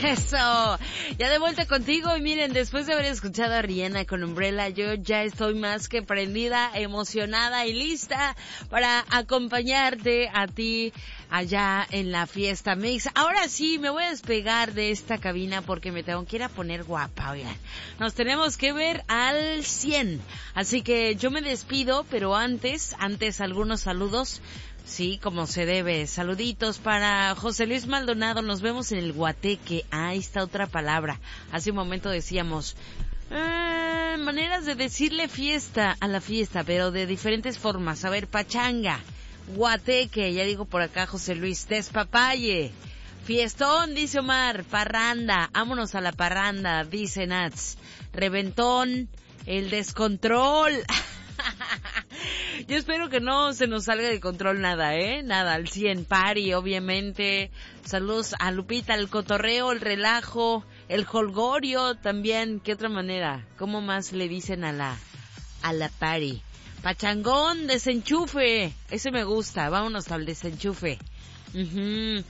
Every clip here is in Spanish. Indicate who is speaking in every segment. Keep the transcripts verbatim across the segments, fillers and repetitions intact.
Speaker 1: Eso, ya de vuelta contigo y miren, después de haber escuchado a Rihanna con Umbrella, yo ya estoy más que prendida, emocionada y lista para acompañarte a ti allá en la fiesta Mix. Ahora sí, me voy a despegar de esta cabina porque me tengo que ir a poner guapa, oigan. Nos tenemos que ver al cien, así que yo me despido, pero antes, antes algunos saludos. Sí, como se debe. Saluditos para José Luis Maldonado. Nos vemos en el Guateque. Ah, ahí está otra palabra. Hace un momento decíamos eh, maneras de decirle fiesta a la fiesta, pero de diferentes formas. A ver, pachanga, Guateque, ya digo por acá José Luis, despapalle, fiestón, dice Omar, parranda, vámonos a la parranda, dice Nats, reventón, el descontrol. Yo espero que no se nos salga de control nada, ¿eh? Nada, al cien, party, obviamente. Saludos a Lupita, el cotorreo, el relajo, el holgorio también. ¿Qué otra manera? ¿Cómo más le dicen a la, a la party? Pachangón, desenchufe. Ese me gusta, vámonos al desenchufe. Uh-huh.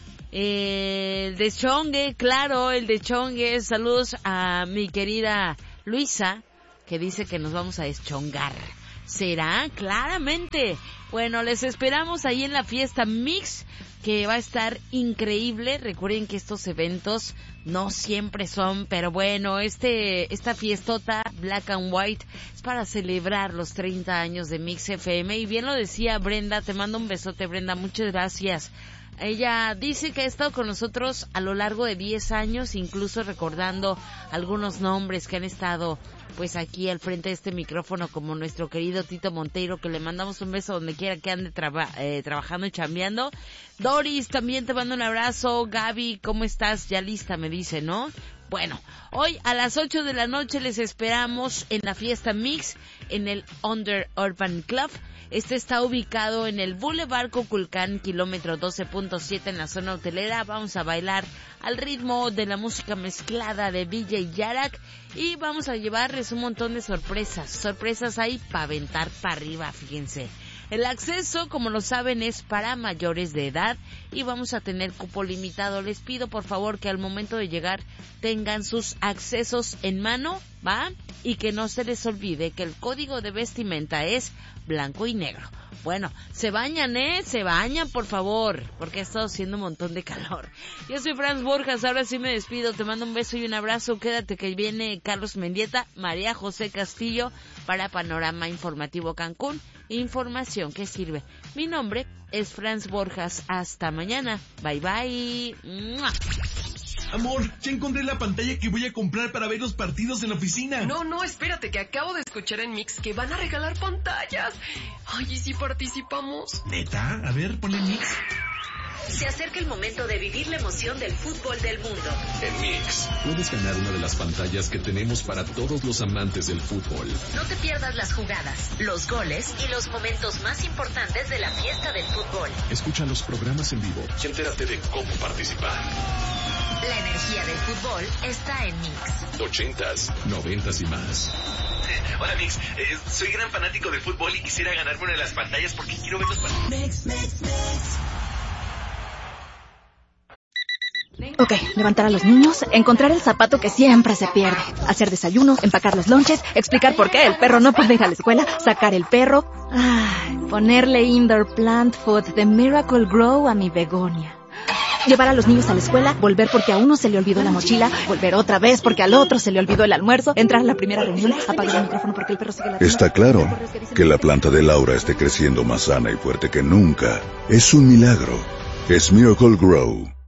Speaker 1: eh, el deschongue, claro, el deschongue. Saludos a mi querida Luisa, que dice que nos vamos a deschongar. ¿Será? Claramente. Bueno, les esperamos ahí en la fiesta Mix, que va a estar increíble. Recuerden que estos eventos no siempre son, pero bueno, este esta fiestota Black and White es para celebrar los treinta años de Mix F M. Y bien lo decía Brenda, te mando un besote, Brenda, muchas gracias. Ella dice que ha estado con nosotros a lo largo de diez años, incluso recordando algunos nombres que han estado pues aquí al frente de este micrófono, como nuestro querido Tito Monteiro, que le mandamos un beso donde quiera que ande traba, eh, trabajando y chambeando. Doris, también te mando un abrazo. Gaby, ¿cómo estás? Ya lista, me dice, ¿no? Bueno, hoy a las ocho de la noche les esperamos en la fiesta Mix en el Under Urban Club. Este está ubicado en el Boulevard Coculcán, kilómetro doce punto siete en la zona hotelera. Vamos a bailar al ritmo de la música mezclada de D J Yarak y vamos a llevarles un montón de sorpresas. Sorpresas ahí para aventar para arriba, fíjense. El acceso, como lo saben, es para mayores de edad y vamos a tener cupo limitado. Les pido por favor que al momento de llegar tengan sus accesos en mano, ¿va? Y que no se les olvide que el código de vestimenta es blanco y negro. Bueno, se bañan, ¿eh? Se bañan, por favor, porque ha estado haciendo un montón de calor. Yo soy Franz Borjas, ahora sí me despido. Te mando un beso y un abrazo. Quédate que viene Carlos Mendieta, María José Castillo para Panorama Informativo Cancún. Información que sirve. Mi nombre es Franz Borjas. Hasta mañana. Bye, bye. ¡Mua!
Speaker 2: Amor, ya encontré la pantalla que voy a comprar para ver los partidos en la oficina.
Speaker 3: No, no, espérate, que acabo de escuchar en Mix que van a regalar pantallas. Ay, ¿y si participamos?
Speaker 2: ¿Neta? A ver, ponle Mix.
Speaker 4: Se acerca el momento de vivir la emoción del fútbol del mundo.
Speaker 5: En Mix, puedes ganar una de las pantallas que tenemos para todos los amantes del fútbol.
Speaker 4: No te pierdas las jugadas, los goles y los momentos más importantes de la fiesta del fútbol.
Speaker 5: Escucha los programas en vivo y entérate de cómo participar.
Speaker 4: La energía del fútbol está en Mix.
Speaker 5: Ochentas, noventas y más.
Speaker 2: Hola Mix, eh, soy gran fanático del fútbol y quisiera ganarme una de las pantallas porque quiero ver los partidos. Mix, Mix, Mix.
Speaker 6: Ok, levantar a los niños, encontrar el zapato que siempre se pierde, hacer desayuno, empacar los lonches, explicar por qué el perro no puede ir a la escuela, sacar el perro, ay, ponerle indoor plant food de Miracle Grow a mi begonia. Llevar a los niños a la escuela, volver porque a uno se le olvidó la mochila, volver otra vez porque al otro se le olvidó el almuerzo, entrar a la primera reunión, apagar el micrófono porque el perro sigue la...
Speaker 7: Está claro que la planta de Laura esté creciendo más sana y fuerte que nunca. Es un milagro. Es Miracle Grow.